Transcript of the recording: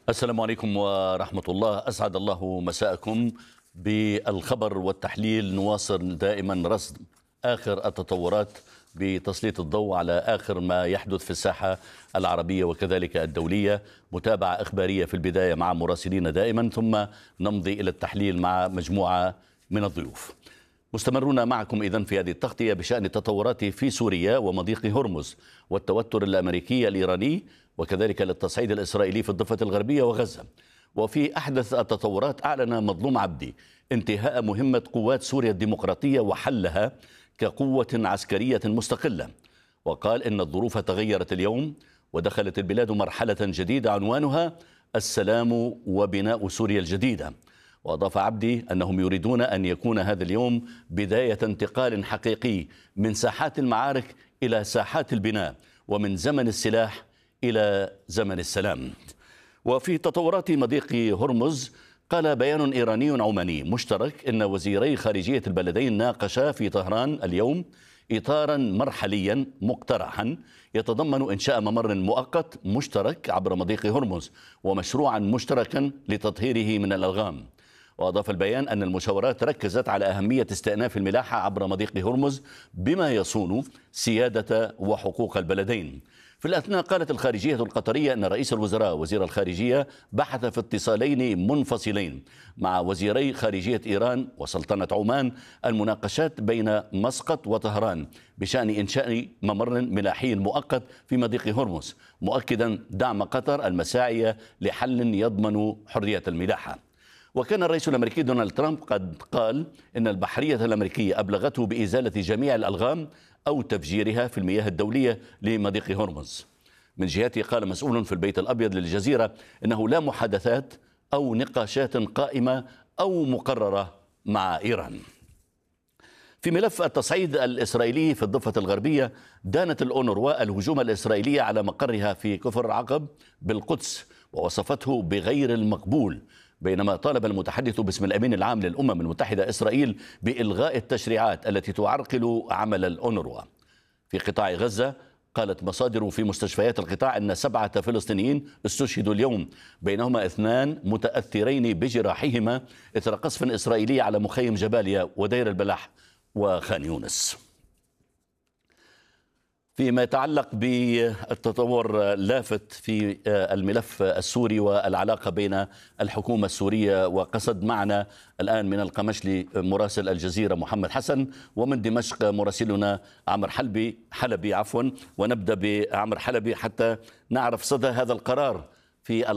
السلام عليكم ورحمة الله. أسعد الله مساءكم. بالخبر والتحليل نواصل دائما رصد آخر التطورات بتسليط الضوء على آخر ما يحدث في الساحة العربية وكذلك الدولية. متابعة إخبارية في البداية مع مراسلين دائما، ثم نمضي إلى التحليل مع مجموعة من الضيوف. مستمرون معكم إذن في هذه التغطية بشأن التطورات في سوريا ومضيق هرمز والتوتر الأمريكي الإيراني وكذلك للتصعيد الإسرائيلي في الضفة الغربية وغزة. وفي أحدث التطورات أعلن مظلوم عبدي انتهاء مهمة قوات سوريا الديمقراطية وحلها كقوة عسكرية مستقلة، وقال إن الظروف تغيرت اليوم ودخلت البلاد مرحلة جديدة عنوانها السلام وبناء سوريا الجديدة. وأضاف عبدي أنهم يريدون أن يكون هذا اليوم بداية انتقال حقيقي من ساحات المعارك إلى ساحات البناء، ومن زمن السلاح إلى زمن السلام. وفي تطورات مضيق هرمز، قال بيان إيراني عماني مشترك إن وزيري خارجية البلدين ناقشا في طهران اليوم إطارا مرحليا مقترحا يتضمن إنشاء ممر مؤقت مشترك عبر مضيق هرمز ومشروعا مشتركا لتطهيره من الألغام. وأضاف البيان أن المشاورات ركزت على أهمية استئناف الملاحة عبر مضيق هرمز بما يصون سيادة وحقوق البلدين. في الأثناء قالت الخارجية القطرية أن رئيس الوزراء وزير الخارجية بحث في اتصالين منفصلين مع وزيري خارجية إيران وسلطنة عمان المناقشات بين مسقط وطهران بشأن إنشاء ممر ملاحي مؤقت في مضيق هرمز، مؤكدا دعم قطر المساعي لحل يضمن حرية الملاحة. وكان الرئيس الأمريكي دونالد ترامب قد قال إن البحرية الأمريكية أبلغته بإزالة جميع الألغام أو تفجيرها في المياه الدولية لمضيق هرمز. من جهته قال مسؤول في البيت الأبيض للجزيرة إنه لا محادثات أو نقاشات قائمة أو مقررة مع إيران. في ملف التصعيد الإسرائيلي في الضفة الغربية، دانت الأونروا الهجوم الإسرائيلي على مقرها في كفر عقب بالقدس ووصفته بغير المقبول، بينما طالب المتحدث باسم الأمين العام للأمم المتحدة إسرائيل بإلغاء التشريعات التي تعرقل عمل الأونروا. في قطاع غزة، قالت مصادر في مستشفيات القطاع أن 7 فلسطينيين استشهدوا اليوم، بينهما 2 متأثرين بجراحهما إثر قصف إسرائيلي على مخيم جباليا ودير البلح وخان يونس. فيما يتعلق بالتطور لافت في الملف السوري والعلاقة بين الحكومة السورية وقسد، معنا الآن من القمشلي مراسل الجزيرة محمد حسن، ومن دمشق مراسلنا عمر حلبي ونبدأ بعمر حلبي حتى نعرف صدى هذا القرار في